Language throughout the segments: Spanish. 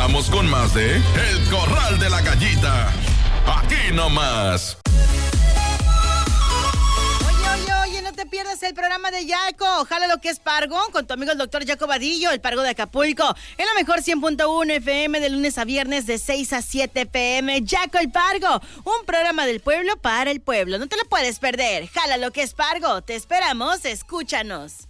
Regresamos con más de El Corral de la Gallita. Aquí nomás. Oye, no te pierdas el programa de Yaco. Jala lo que es Pargo con tu amigo el doctor Yaco Vadillo, el Pargo de Acapulco. En la mejor 100.1 FM de lunes a viernes de 6 a 7 p.m. Yaco el Pargo, un programa del pueblo para el pueblo. No te lo puedes perder. Jala lo que es Pargo. Te esperamos. Escúchanos.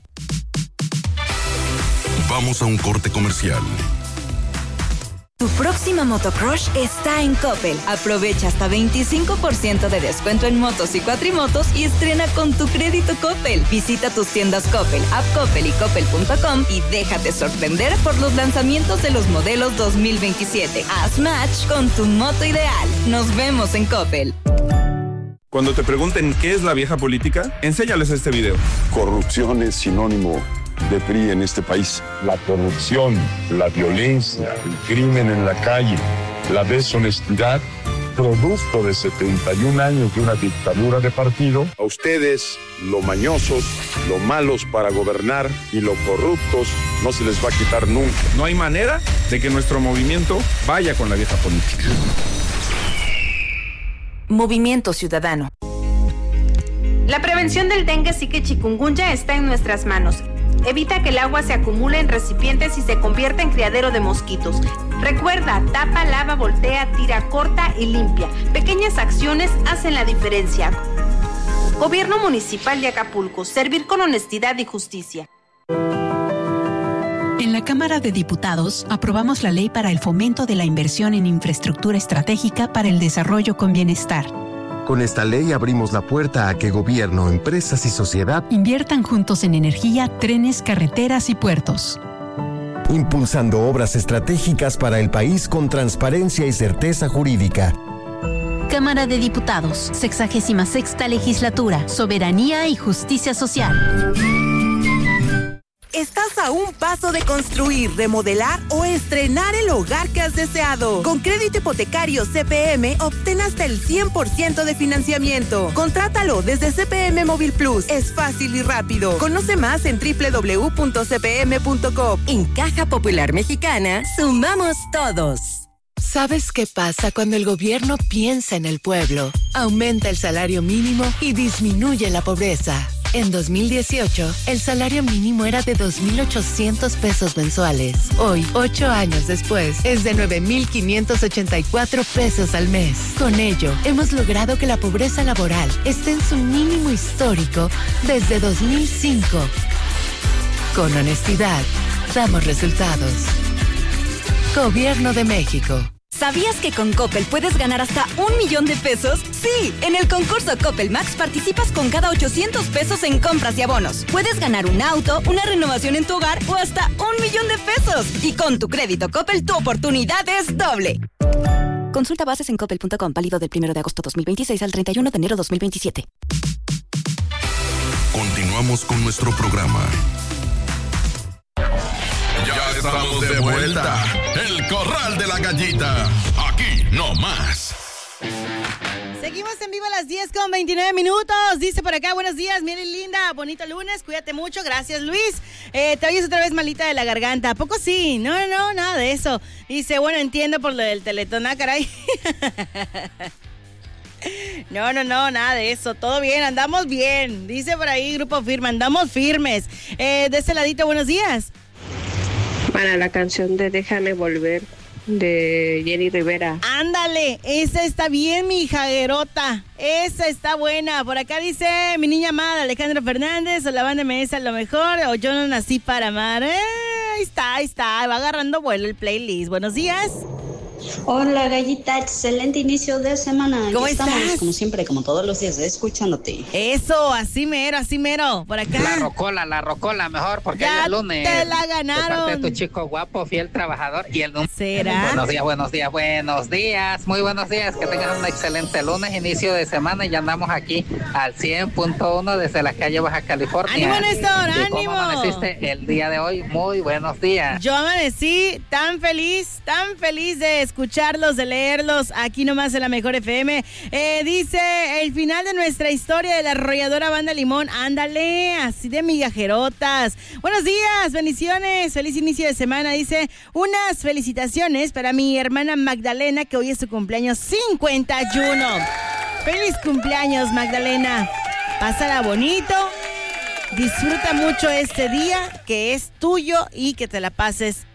Vamos a un corte comercial. Tu próxima motocrush está en Coppel. Aprovecha hasta 25% de descuento en motos y cuatrimotos y estrena con tu crédito Coppel. Visita tus tiendas Coppel, App Coppel y Coppel.com y déjate sorprender por los lanzamientos de los modelos 2027. Haz match con tu moto ideal. Nos vemos en Coppel. Cuando te pregunten qué es la vieja política, enséñales este video. Corrupción es sinónimo de PRI en este país. La corrupción, la violencia, el crimen en la calle, la deshonestidad, producto de 71 años de una dictadura de partido. A ustedes, lo mañosos, lo malos para gobernar y lo corruptos, no se les va a quitar nunca. No hay manera de que nuestro movimiento vaya con la vieja política. Movimiento Ciudadano. La prevención del dengue, zika y chikungunya está en nuestras manos. Evita que el agua se acumule en recipientes y se convierta en criadero de mosquitos. Recuerda, tapa, lava, voltea, tira, corta y limpia. Pequeñas acciones hacen la diferencia. Gobierno Municipal de Acapulco. Servir con honestidad y justicia. En la Cámara de Diputados aprobamos la ley para el fomento de la inversión en infraestructura estratégica para el desarrollo con bienestar. Con esta ley abrimos la puerta a que gobierno, empresas y sociedad inviertan juntos en energía, trenes, carreteras y puertos. Impulsando obras estratégicas para el país con transparencia y certeza jurídica. Cámara de Diputados, 66ª Legislatura, Soberanía y Justicia Social. Estás a un paso de construir, remodelar o estrenar el hogar que has deseado. Con crédito hipotecario CPM, obtén hasta el 100% de financiamiento. Contrátalo desde CPM Móvil Plus. Es fácil y rápido. Conoce más en www.cpm.com. En Caja Popular Mexicana, sumamos todos. ¿Sabes qué pasa cuando el gobierno piensa en el pueblo? Aumenta el salario mínimo y disminuye la pobreza. En 2018, el salario mínimo era de 2,800 pesos mensuales. Hoy, 8 años después, es de 9,584 pesos al mes. Con ello, hemos logrado que la pobreza laboral esté en su mínimo histórico desde 2005. Con honestidad, damos resultados. Gobierno de México. ¿Sabías que con Coppel puedes ganar hasta 1,000,000 de pesos? Sí, en el concurso Coppel Max participas con cada 800 pesos en compras y abonos. Puedes ganar un auto, una renovación en tu hogar o hasta 1,000,000 de pesos. Y con tu crédito Coppel, tu oportunidad es doble. Consulta bases en coppel.com, válido del 1 de agosto 2026 al 31 de enero 2027. Continuamos con nuestro programa. Ya estamos de vuelta. El Corral de la Gallita. Aquí no más. Seguimos en vivo a las 10:29. Dice por acá, buenos días, miren linda, bonito lunes, cuídate mucho, gracias Luis. Te oyes otra vez malita de la garganta, ¿a poco sí? No, nada de eso. Dice, bueno, entiendo por lo del Teletón, caray. No, nada de eso, todo bien, andamos bien. Dice por ahí, Grupo Firme, andamos firmes. De ese ladito, buenos días. Para la canción de Déjame Volver de Jenny Rivera. Ándale, esa está bien, mi jaguerota. Esa está buena. Por acá dice mi niña amada Alejandra Fernández, o la banda me dice lo mejor, o yo no nací para amar. Ahí está, va agarrando vuelo el playlist. Buenos días. Hola, Gallita, excelente inicio de semana. ¿Cómo estás? Como siempre, como todos los días, escuchándote. Eso, así mero, por acá. La rocola, mejor, porque ya es el lunes. Te la ganaron. De parte de tu chico guapo, fiel trabajador y el número. ¿Será? Buenos días, muy buenos días, que tengan un excelente lunes, inicio de semana, y ya andamos aquí al 100.1 desde la calle Baja California. ¡Ánimo, Néstor, ánimo! ¿Cómo amaneciste el día de hoy? Muy buenos días. Yo amanecí tan feliz de escucharlos, de leerlos aquí nomás en la Mejor FM. Dice, el final de nuestra historia de la arrolladora Banda Limón. Ándale, así de migajerotas. Buenos días, bendiciones, feliz inicio de semana. Dice, unas felicitaciones para mi hermana Magdalena, que hoy es su cumpleaños 51. Feliz cumpleaños, Magdalena. Pásala bonito. Disfruta mucho este día que es tuyo y que te la pases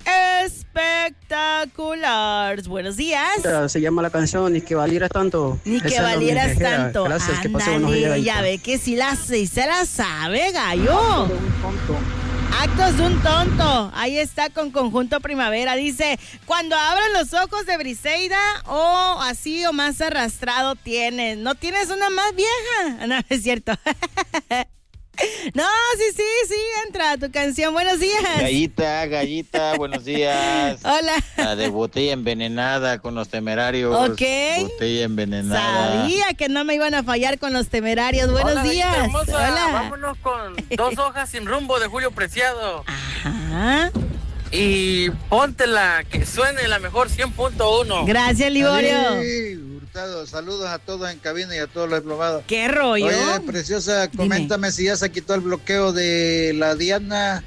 espectacular. Buenos días. Se llama la canción Ni que valieras tanto. Ni que valieras tanto. Gracias, ándale, que pasó buenos días. Ya ve que sí se la sabe, gallo. Actos de un tonto. Ahí está con Conjunto Primavera. Dice, cuando abran los ojos de Briseida, así o más arrastrado tienes. ¿No tienes una más vieja? No, es cierto. No, sí, entra tu canción. Buenos días. Gallita, buenos días. Hola. La de Botella Envenenada con los Temerarios. Ok. Botella Envenenada. Sabía que no me iban a fallar con los Temerarios. Buenos días. Hermosa. Hola. Vámonos con Dos hojas sin rumbo de Julio Preciado. Ajá. Y póntela, que suene la mejor 100.1. Gracias, Liborio. Saludos a todos en cabina y a todos los diplomados. ¿Qué rollo? Oye, preciosa, coméntame si ya se quitó el bloqueo de la Diana,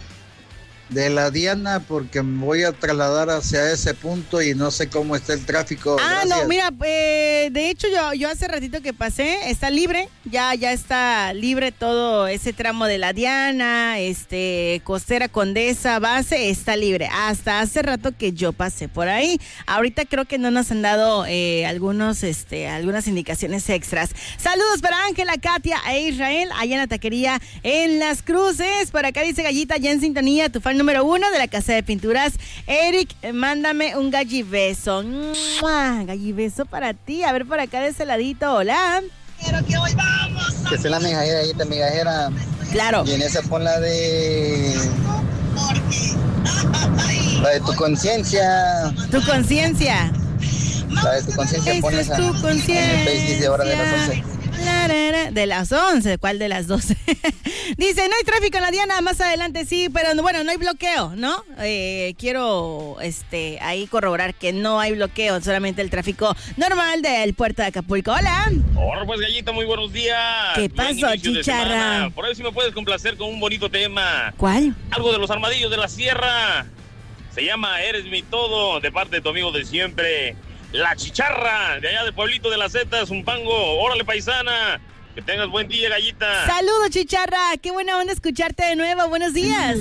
porque me voy a trasladar hacia ese punto y no sé cómo está el tráfico. Gracias. No, mira, de hecho yo hace ratito que pasé, está libre, ya está libre todo ese tramo de la Diana, Costera Condesa, base, está libre. Hasta hace rato que yo pasé por ahí. Ahorita creo que no nos han dado algunas indicaciones extras. Saludos para Ángela, Katia e Israel, allá en la taquería en Las Cruces. Por acá dice Gallita, ya en sintonía, tu fan número 1 de la casa de pinturas. Eric, mándame un gallibeso. Gallibeso para ti. A ver por acá de ese ladito. Hola. Quiero que hoy vamos. Que sea la migajera. Claro. Y en esa pon la de tu conciencia. Tu conciencia. La de tu conciencia. Esa es tu conciencia. Dice ahora de las 11. De las 11, ¿cuál de las 12? Dice, no hay tráfico en la Diana, más adelante sí, pero bueno, no hay bloqueo, ¿no? Quiero ahí corroborar que no hay bloqueo, solamente el tráfico normal del puerto de Acapulco. Hola. Hola, pues Gallita, muy buenos días. ¿Qué pasó, chicharra? Por eso sí me puedes complacer con un bonito tema. ¿Cuál? Algo de los Armadillos de la Sierra. Se llama Eres mi todo, de parte de tu amigo de siempre, La Chicharra, de allá de Pueblito de las Zetas, Zumpango. Órale, paisana. Que tengas buen día, Gallita. Saludos, Chicharra. Qué buena onda escucharte de nuevo. Buenos días.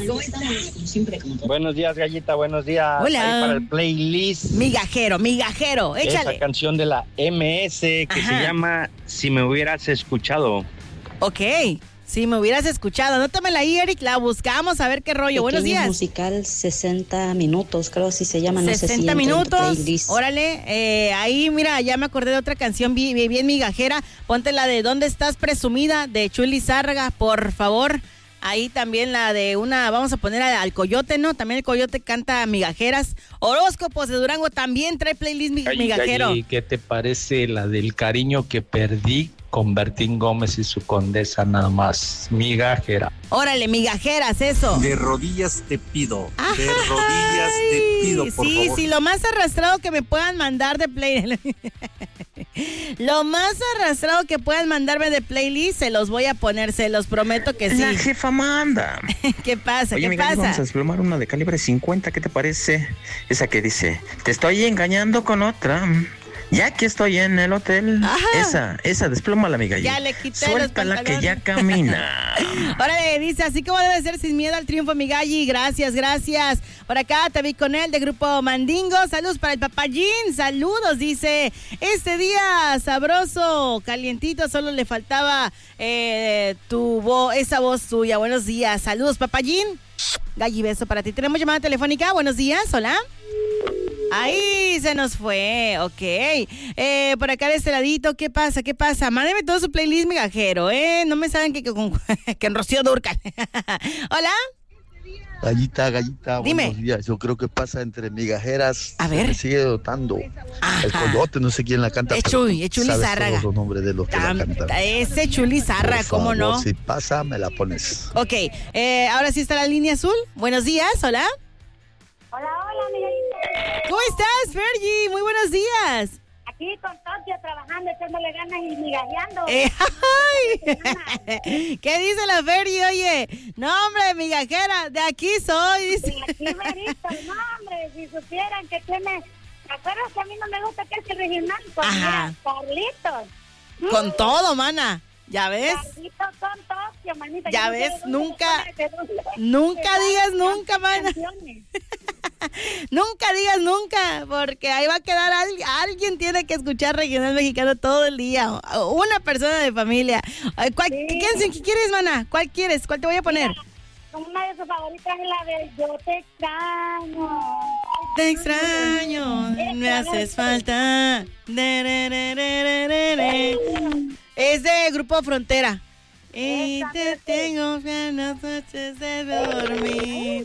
Buenos días, Gallita. Buenos días. Hola. Ahí para el playlist. Migajero. Échale. Esa canción de la MS que se llama Si me hubieras escuchado. Ok. Si me hubieras escuchado, anótamela ahí, Eric, la buscamos a ver qué rollo. Pequeño Buenos días. musical 60 minutos, creo así se llama. 60 minutos, órale, ahí mira, ya me acordé de otra canción bien migajera, ponte la de ¿Dónde estás presumida? De Chuli Zárraga, por favor. Ahí también la de vamos a poner al Coyote, ¿no? También el Coyote canta migajeras. Horóscopos de Durango también trae playlist migajero. Galli, ¿qué te parece la del cariño que perdí con Bertín Gómez y su Condesa nada más? Migajera. Órale, migajeras, eso. De rodillas te pido. De rodillas te pido, por favor. Sí, lo más arrastrado que me puedan mandar de playlist. Lo más arrastrado que puedan mandarme de playlist, se los voy a poner, se los prometo que sí. La jefa manda. ¿Qué pasa? Oye, ¿Qué pasa? Vamos a desplomar una de calibre 50, ¿qué te parece? Esa que dice, te estoy engañando con otra. Ya que estoy en el hotel. Ajá. Esa, desplómala, amiga. Ya le quité Suéltala los que ya camina. Órale, dice, así como debe ser, sin miedo al triunfo, mi Galli. Gracias. Por acá, te vi con él, de Grupo Mandingo. Saludos para el papayín. Saludos, dice. Este día sabroso, calientito, solo le faltaba esa voz tuya. Buenos días. Saludos, papayín. Galli, beso para ti. Tenemos llamada telefónica. Buenos días. Hola. Ahí se nos fue, ok. Por acá de este ladito, ¿qué pasa? Mándeme todo su playlist migajero, No me saben que en Rocío Dúrcal. Hola. Gallita, dime. Buenos días. Yo creo que pasa entre migajeras. A ver. Me sigue dotando. Ajá. El Coyote, no sé quién la canta. Es Chuli Zárraga. Todos los nombres de los que la cantan. Ese Chuli Zárraga, ¿cómo no? Si pasa, me la pones. Ok, ahora sí está la línea azul. Buenos días, hola. Hola, mi Gallita. ¿Cómo estás, Fergie? Muy buenos días. Aquí con Tokio trabajando, echándole ganas y migajeando. ¿Qué dice la Fergie? Oye, no, hombre, migajera, de aquí soy. Dice. De aquí merito, no, hombre, si supieran que tiene... ¿Te acuerdas que a mí no me gusta que es el regional? Pues mira, Carlitos. Con todo, mana. ¿Ya ves? Carlitos con Tokio, manita. Ya ves, nunca digas nunca, mana. Nunca digas nunca, porque ahí va a quedar alguien tiene que escuchar regional mexicano todo el día. Una persona de familia. ¿Qué canción quieres, mana? ¿Cuál quieres? ¿Cuál te voy a poner? Mira, una de sus favoritas es la de Yo te extraño. Te extraño, me haces falta. Es de Grupo Frontera. Y te tengo ganas noches de dormir.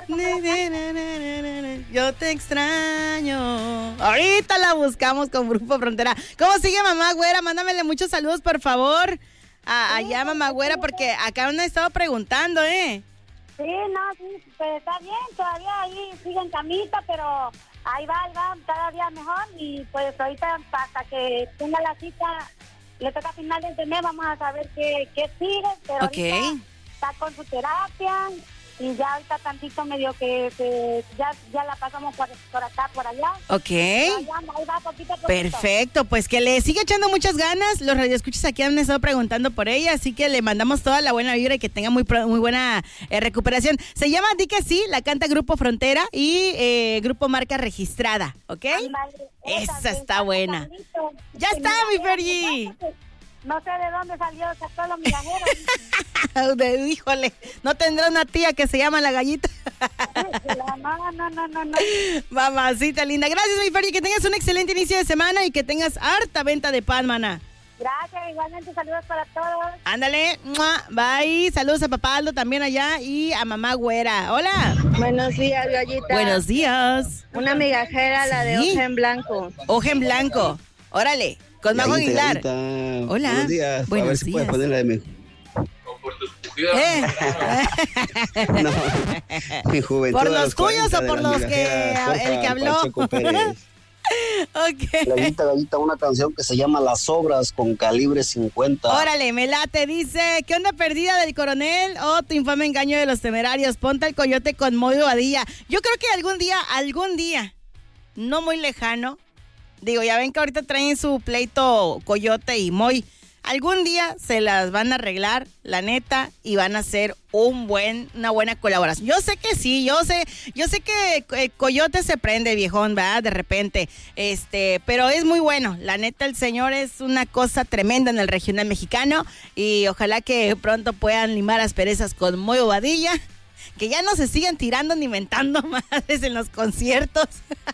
Yo te extraño. Ahorita la buscamos con Grupo Frontera. ¿Cómo sigue mamá güera? Mándamele muchos saludos, por favor. Allá, mamá güera, porque acá me han estado preguntando, Sí, pues está bien, todavía ahí sigue en camita, pero ahí va, cada día mejor. Y pues ahorita hasta que tenga la cita, le toca a finales de mes, vamos a saber qué sigue, pero ahorita está con su terapia y ya ahorita tantito medio que ya la pasamos por acá, por allá. Ok. Ahí va, poquito a poquito. Perfecto, pues que le siga echando muchas ganas. Los radioescuchas aquí han estado preguntando por ella, así que le mandamos toda la buena vibra y que tenga muy buena recuperación. Se llama Di que sí, la canta Grupo Frontera y Grupo Marca Registrada, ¿ok? Esa está buena. Ya está, mi Fergie. No sé de dónde sacó los migajeros. Híjole, no tendrá una tía que se llama La Gallita. No. Mamacita linda. Gracias, mi Fergie, que tengas un excelente inicio de semana y que tengas harta venta de pan, mana. Gracias, igualmente saludos para todos. Ándale, bye. Saludos a papá Aldo también allá y a mamá güera. Hola. Buenos días, Gallita. Buenos días. Una migajera, la de Hoja en Blanco. Hoja en Blanco. Órale, con Mago Aguilar. Hola. Buenos días. Buenos a ver si puedes poner la de mi... No, mi juventud. ¿Por los tuyos o por los que el que habló? Okay. Gallita, una canción que se llama Las Obras con Calibre 50. Órale, me late, dice, ¿qué onda perdida del Coronel o tu infame engaño de los Temerarios? Ponte el Coyote con Moy Badilla. Yo creo que algún día, no muy lejano, digo, ya ven que ahorita traen su pleito Coyote y Moy. Algún día se las van a arreglar, la neta, y van a hacer una buena colaboración. Yo sé que sí, yo sé que Coyote se prende, viejón, ¿verdad? De repente, pero es muy bueno. La neta, el señor es una cosa tremenda en el regional mexicano y ojalá que pronto puedan limar asperezas con Moy Badilla, que ya no se sigan tirando ni mentando madres en los conciertos.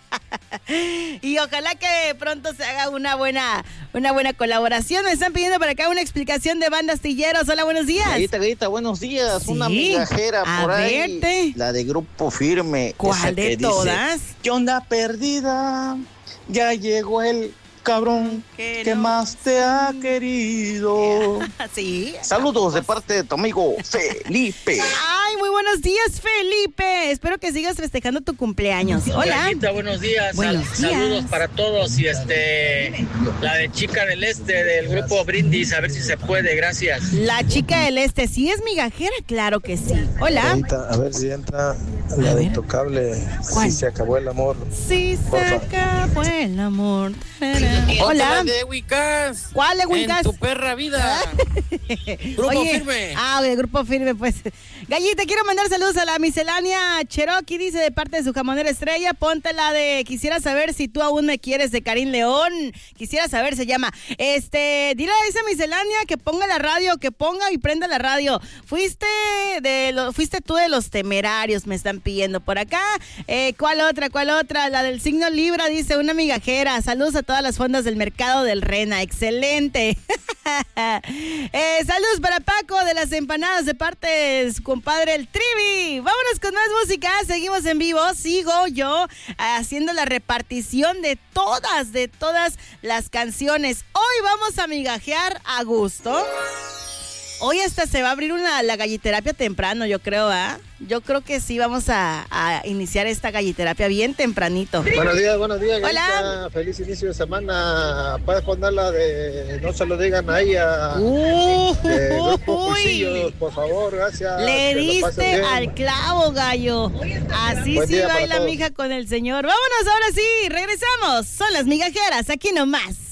Y ojalá que pronto se haga una buena colaboración. Me están pidiendo por acá una explicación de Banda Astilleros. Hola, buenos días. Gallita, buenos días. Sí. Una migajera por ahí. La de Grupo Firme. ¿Cuál de todas? Dice, ¿qué onda perdida? Ya llegó el cabrón que más te ha querido. Sí. Saludos de parte de tu amigo Felipe. Ay, muy buenos días, Felipe. Espero que sigas festejando tu cumpleaños. Hola. Gallita, buenos días. Saludos para todos y la de Chica del Este del grupo Brindis, a ver si se puede, gracias. La Chica del Este, ¿sí es migajera? Claro que sí. Hola. Gallita, a ver si entra la de Intocable. ¿Cuál? Si se acabó el amor. Si se acabó el amor. Hola. De Wicas. ¿Cuál de Wicas? En tu perra vida. Grupo Firme. El Grupo Firme, pues. Gallita, quiero mandar saludos a la miscelánea Cherokee, dice de parte de su jamonera estrella. Ponte la de Quisiera saber si tú aún me quieres de Karim León. Quisiera saber, se llama. Dile a esa miscelánea que ponga la radio, que ponga y prenda la radio. Fuiste tú de los Temerarios, me están pidiendo por acá. ¿Cuál otra? La del signo Libra, dice una migajera. Saludos a todas las fondas del mercado del Rena. Excelente. Saludos para Paco de las empanadas de parte de su compadre el Trivi. Vámonos con más música. Seguimos en vivo. Sigo yo haciendo la repartición de todas las canciones. Hoy vamos a migajear a gusto. Hoy hasta se va a abrir la galliterapia temprano, yo creo, ¿ah? Yo creo que sí, vamos a iniciar esta galliterapia bien tempranito. Buenos días, Gallita. Hola. Feliz inicio de semana. Puedes ponerla de no se lo digan a ella. Grupo Cuchillos, por favor, gracias. Le diste al clavo, gallo. Así Buen sí día para baila todos. mija con el señor. Vámonos ahora sí, regresamos. Son las migajeras, aquí nomás.